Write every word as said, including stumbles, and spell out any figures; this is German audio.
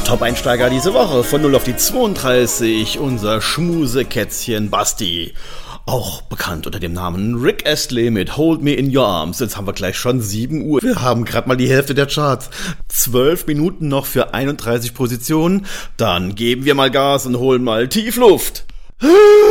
Top-Einsteiger diese Woche von null auf die zweiunddreißig, unser Schmusekätzchen Basti. Auch bekannt unter dem Namen Rick Astley mit Hold Me In Your Arms. Jetzt haben wir gleich schon sieben Uhr. Wir haben gerade mal die Hälfte der Charts. Zwölf Minuten noch für einunddreißig Positionen. Dann geben wir mal Gas und holen mal Tiefluft.